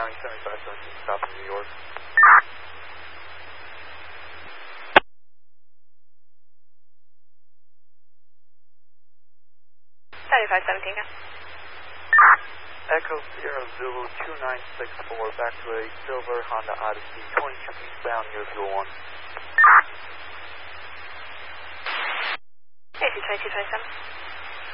County 7517, stop in New York. 7517. Echo Sierra Zulu 2964, back to a silver Honda Odyssey, 22 eastbound near Fuel 1. AC 2227.